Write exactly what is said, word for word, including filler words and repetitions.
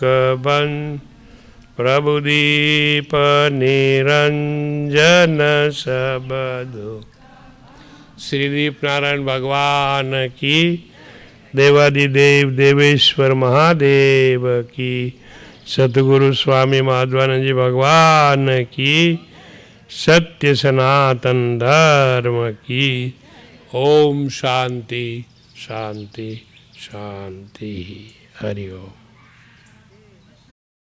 કબન પ્રભુદીપ નિરંજન સબદો. શ્રીદીપ નારાયણ ભગવાન કી, દેવાદિદેવ દેવેશ્વર મહાદેવ કી, સદગુરુ સ્વામી માધવાનંદજી ભગવાન કી, સત્ય સનાતન ધર્મ કી. ઓમ શાંતિ શાંતિ શાંતિ. હરિ ઓમ.